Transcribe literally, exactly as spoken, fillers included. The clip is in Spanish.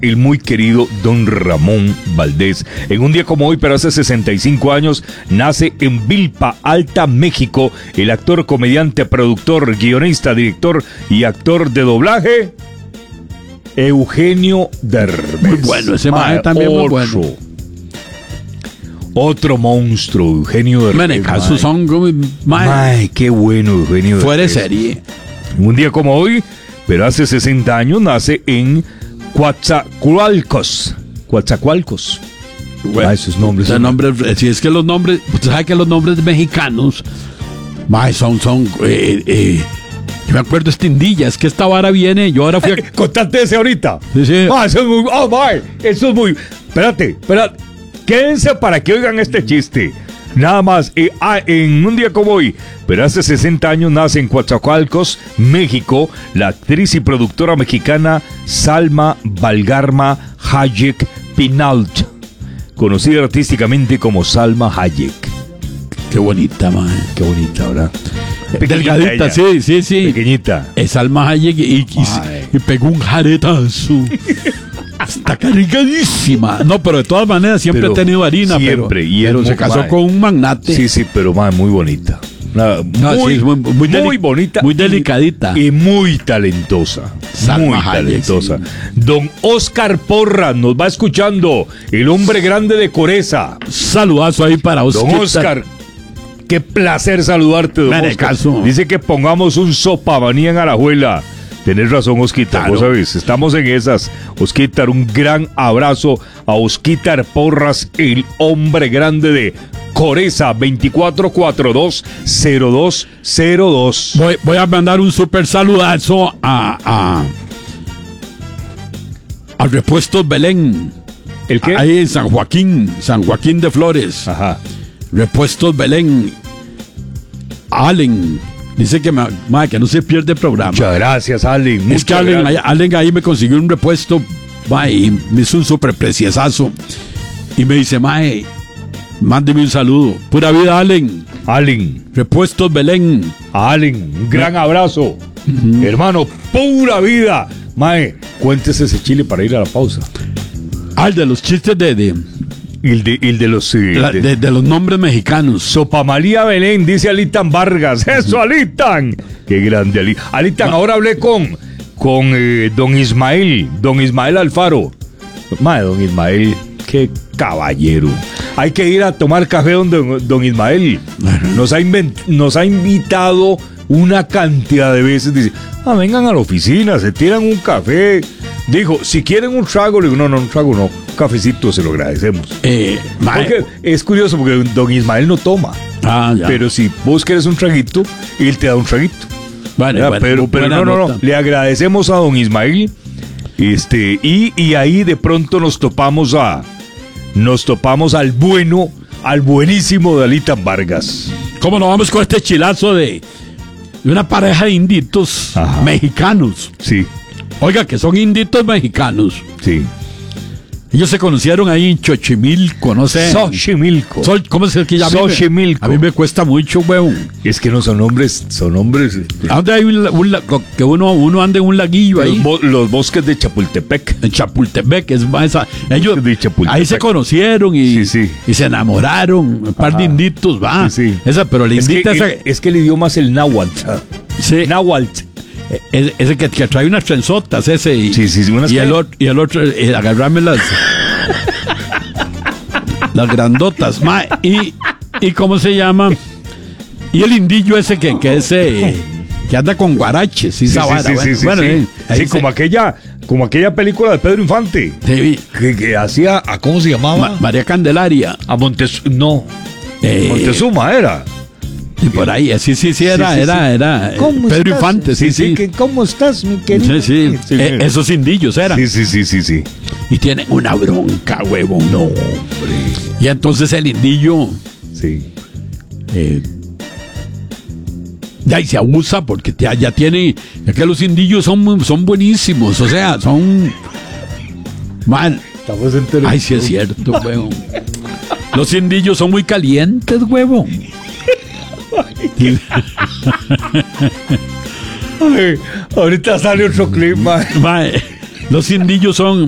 el muy querido don Ramón Valdés. En un día como hoy, pero hace sesenta y cinco años, nace en Vilpa Alta, México, el actor, comediante, productor, guionista, director y actor de doblaje, Eugenio Derbez. Muy bueno, ese mae también muy bueno. Otro monstruo, Eugenio Derbez. En el caso son mae, mae, qué bueno Eugenio Derbez. Fuera de serie. Un día como hoy, pero hace sesenta años, nace en Coatzacoalcos. Coatzacoalcos. Bueno, ah, esos nombres. Son nombres, si es que los nombres, usted sabe que los nombres mexicanos, mae, son, son, eh, eh, yo me acuerdo este Indilla, es que esta vara viene, yo ahora fui a... Contate ese ahorita. Sí, sí. Ah, eso es muy... Oh, my, eso es muy... Espérate, espérate. Quédense para que oigan este chiste. Nada más, eh, ah, en un día como hoy, pero hace sesenta años, nace en Coatzacoalcos, México, la actriz y productora mexicana Salma Valgarma Hayek Pinault, conocida artísticamente como Salma Hayek. Qué bonita, man. Qué bonita, ¿verdad? Delgadita, ella. sí, sí, sí. Pequeñita. Es Salma Hayek y, y, y pegó un jaretazo. Está cargadísima. No, pero de todas maneras siempre Pero ha tenido harina. Siempre. Pero, y pero se casó mae. con un magnate. Sí, sí, pero mae, muy bonita. Una, No, muy, sí, es muy, muy, muy deli- bonita. Muy delicadita. Y, y muy talentosa. Salma muy Hayek, talentosa. sí. Don Oscar Porras nos va escuchando. El hombre grande de Coreza. Saludazo ahí para Oscar. Don Oscar. Qué placer saludarte, don Dale Oscar. caso. Dice que pongamos un sopamanía en Alajuela. Tenés razón, Osquitar, Claro. vos sabés, estamos en esas. Osquitar, un gran abrazo a Osquitar Porras, el hombre grande de Coreza, veinticuatro cuarenta y dos cero dos cero dos. Voy, voy a mandar un super saludazo a, a, a Repuestos Belén. ¿El qué? Ahí en San Joaquín, San Joaquín de Flores. Ajá. Repuestos Belén. Allen. Dice que, me, ma, que no se pierde el programa. Muchas gracias, Allen. Es Muchas que Allen, gracias. ahí- Allen ahí me consiguió un repuesto, ma, y me hizo un super preciosazo. Y me dice, mae, mándeme un saludo. Pura vida, Allen. Allen, Repuestos Belén. Allen, un gran abrazo. Hermano, pura vida. Mae, cuéntese ese chile para ir a la pausa. Al de los chistes de, de, El de, el de los... eh, de, la- de- de- de los nombres mexicanos. Sopa María Belén, dice Alitan Vargas. ¡Eso, Alitan! ¡Qué grande, Ali- Alitan! Ahora hablé con, con eh, don Ismael, don Ismael Alfaro. Madre, don Ismael, qué caballero. Hay que ir a tomar café donde don, don Ismael. Nos ha, invent- nos ha invitado una cantidad de veces. Dice, ah, vengan a la oficina, se tiran un café. Dijo, si quieren un trago, le digo, no, no, un trago no. Un cafecito, se lo agradecemos. Eh, mae. Porque es curioso porque don Ismael no toma. Ah, ya. Pero si vos querés un traguito, él te da un traguito. Vale, ¿Verdad? bueno, pero pero buena no, no, no. nota. Le agradecemos a don Ismael. Este, y, y ahí de pronto nos topamos a. Nos topamos al bueno, al buenísimo de Alitan Vargas. ¿Cómo nos vamos con este chilazo de, de una pareja de inditos Ajá. mexicanos? Sí, Oiga, que son inditos mexicanos. sí. Ellos se conocieron ahí en Xochimilco, no sé. Xochimilco. Sol- ¿Cómo se que llama? Xochimilco. A mí me cuesta mucho, huevón. Es que no son nombres, son nombres. este, ¿A dónde hay un, la- un la- que uno, uno anda en un laguillo los, ahí? bo- los bosques de Chapultepec. En Chapultepec, es más esa. Ellos De Chapultepec. ahí se conocieron y, Sí, sí. y se enamoraron. Un par de Ajá. inditos, va. Sí, sí. Esa, pero la Es que, indita esa. el, es que el idioma es el náhuatl. sí, Náhuatl. es- ese que, que trae unas trenzotas, ese. Y, Sí, sí, sí, unas y, que- el otro, y el otro, eh, agarrarme las. las grandotas, ma. Y, y ¿cómo se llama? Y el indillo ese que, que ese. Que anda con guaraches y Sí, esa sí, vara, sí, bueno, sí, sí, bueno, sí. eh, ahí Sí, se- como aquella, como aquella película de Pedro Infante. sí, Que, que hacía, ¿a cómo se llamaba? Ma- María Candelaria. A Montezuma. No, eh, Montezuma era. Y por ahí, sí, sí, sí, era, Sí, sí, era, sí. era. eh, ¿Cómo Pedro estás? Infante, sí, sí. que, ¿Cómo estás, mi querido? Sí, sí, Sí, eh, sí. esos indillos eran. Sí, sí, sí, sí, sí. Y tienen una bronca, huevón. No, hombre. Y entonces el indillo Sí. eh, ya y se abusa porque te- ya tiene. Es que los indillos son, muy- son buenísimos, o sea, son. Man, Estamos enteros. ay, sí es cierto, huevón. Los indillos son muy calientes, huevón. Ay, ahorita sale otro clip, mae. Mae, los indillos son